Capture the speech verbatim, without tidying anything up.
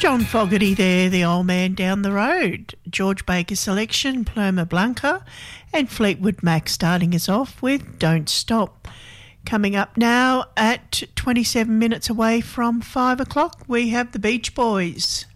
John Fogerty there, the old man down the road. George Baker selection, Paloma Blanca, and Fleetwood Mac starting us off with Don't Stop. Coming up now at twenty-seven minutes away from five o'clock, we have the Beach Boys.